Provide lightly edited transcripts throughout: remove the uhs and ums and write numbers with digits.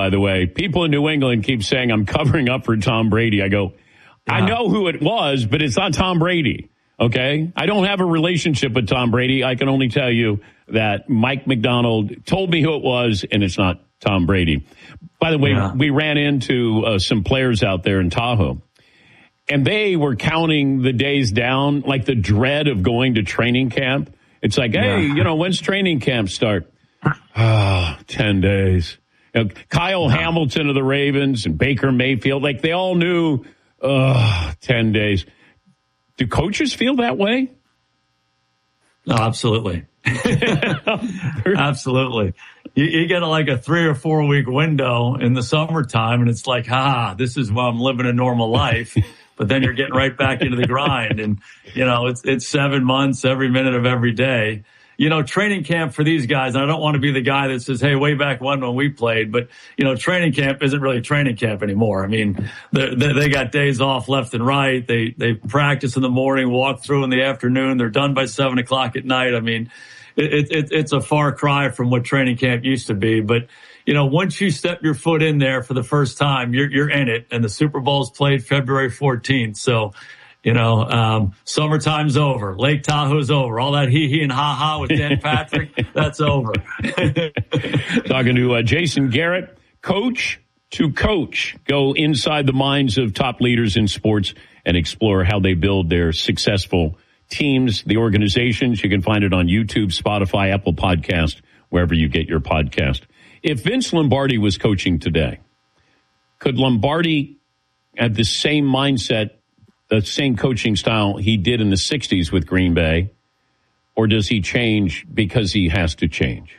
by the way. People in New England keep saying I'm covering up for Tom Brady. I go, I know who it was, but it's not Tom Brady. Okay? I don't have a relationship with Tom Brady. I can only tell you that Mike McDonald told me who it was, and it's not Tom Brady. By the way, we ran into some players out there in Tahoe, and they were counting the days down, like the dread of going to training camp. It's like, hey, when's training camp start? 10 days. Kyle Hamilton of the Ravens and Baker Mayfield, like they all knew 10 days. Do coaches feel that way? No, absolutely. Absolutely. You get like a 3 or 4 week window in the summertime, and it's like, this is why I'm living a normal life. But then you're getting right back into the grind, and it's 7 months, every minute of every day. Training camp for these guys, and I don't want to be the guy that says, hey, way back when we played, but, training camp isn't really training camp anymore. I mean, they got days off left and right. They practice in the morning, walk through in the afternoon. They're done by 7 o'clock at night. I mean, it's a far cry from what training camp used to be. But, once you step your foot in there for the first time, you're in it. And the Super Bowl's played February 14th. So, summertime's over. Lake Tahoe's over. All that hee-hee and ha-ha with Dan Patrick, that's over. Talking to Jason Garrett, coach to coach. Go inside the minds of top leaders in sports and explore how they build their successful teams, the organizations. You can find it on YouTube, Spotify, Apple Podcast, wherever you get your podcast. If Vince Lombardi was coaching today, could Lombardi have the same mindset, the same coaching style he did in the 60s with Green Bay, or does he change because he has to change?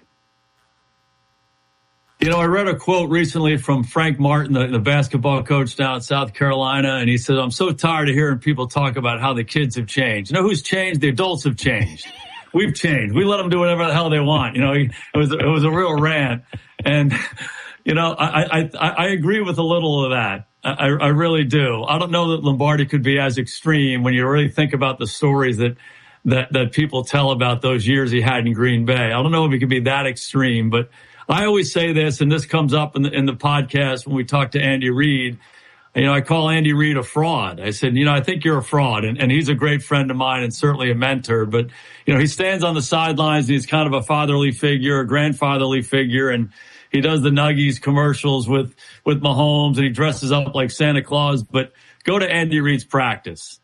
I read a quote recently from Frank Martin, the basketball coach down in South Carolina, and he said, I'm so tired of hearing people talk about how the kids have changed. Who's changed? The adults have changed. We've changed. We let them do whatever the hell they want. It was a real rant. And, I agree with a little of that. I really do. I don't know that Lombardi could be as extreme when you really think about the stories that people tell about those years he had in Green Bay. I don't know if he could be that extreme, but I always say this, and this comes up in the podcast when we talk to Andy Reid. I call Andy Reid a fraud. I said, I think you're a fraud. And he's a great friend of mine and certainly a mentor. But, he stands on the sidelines and he's kind of a fatherly figure, a grandfatherly figure. And he does the Nuggies commercials with Mahomes, and he dresses up like Santa Claus. But go to Andy Reid's practice.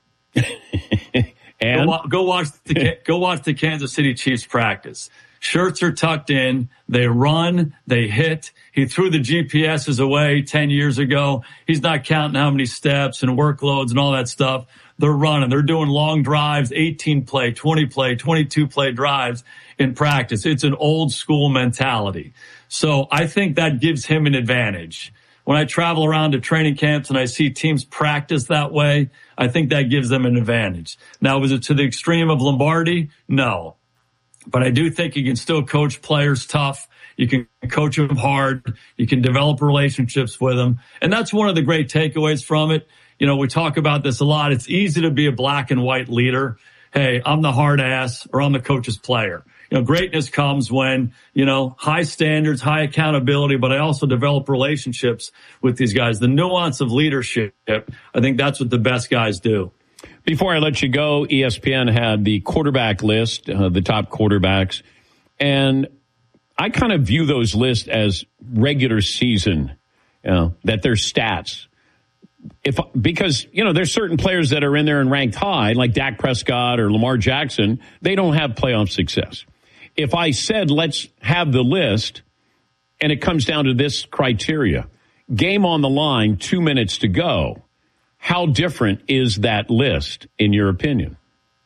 And go watch the Kansas City Chiefs practice. Shirts are tucked in. They run. They hit. He threw the GPSs away 10 years ago. He's not counting how many steps and workloads and all that stuff. They're running. They're doing long drives, 18-play, 20-play, 22-play drives in practice. It's an old school mentality. So I think that gives him an advantage. When I travel around to training camps and I see teams practice that way, I think that gives them an advantage. Now, was it to the extreme of Lombardi? No. But I do think you can still coach players tough. You can coach them hard. You can develop relationships with them. And that's one of the great takeaways from it. We talk about this a lot. It's easy to be a black and white leader. Hey, I'm the hard ass, or I'm the coach's player. Greatness comes when, high standards, high accountability, but I also develop relationships with these guys. The nuance of leadership, I think that's what the best guys do. Before I let you go, ESPN had the quarterback list, the top quarterbacks, and I kind of view those lists as regular season, that they're stats. Because there's certain players that are in there and ranked high, like Dak Prescott or Lamar Jackson, they don't have playoff success. If I said, let's have the list, and it comes down to this criteria, game on the line, 2 minutes to go, how different is that list, in your opinion?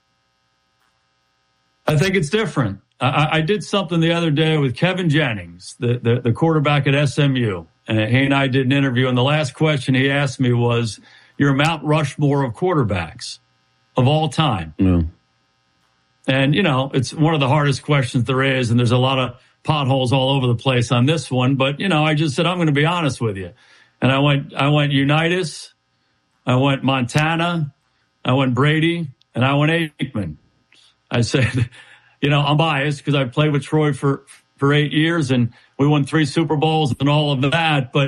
I think it's different. I did something the other day with Kevin Jennings, the quarterback at SMU. And he and I did an interview, and the last question he asked me was, you're Mount Rushmore of quarterbacks of all time. Mm. And, it's one of the hardest questions there is, and there's a lot of potholes all over the place on this one. But, I just said, I'm going to be honest with you. And I went Unitas, I went Montana, I went Brady, and I went Aikman. I said, I'm biased because I played with Troy for 8 years, and we won 3 Super Bowls and all of that. But